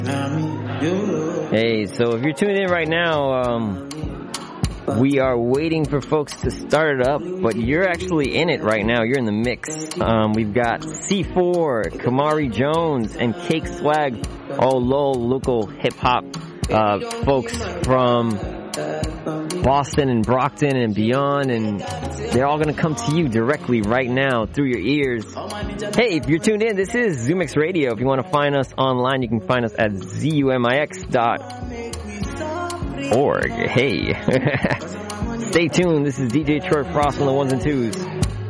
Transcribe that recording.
Hey, so if you're tuning in right now, we are waiting for folks to start it up, but you're actually in it right now. You're in the mix. We've got C4, Kamari Jones, and Cake Swag, all local hip-hop folks from Boston and Brockton and beyond, and they're all going to come to you directly right now through your ears. Hey, if you're tuned in, this is ZooMix Radio. If you want to find us online, you can find us at ZUMIX.org. Hey. Stay tuned. This is DJ Troy Frost on the ones and twos.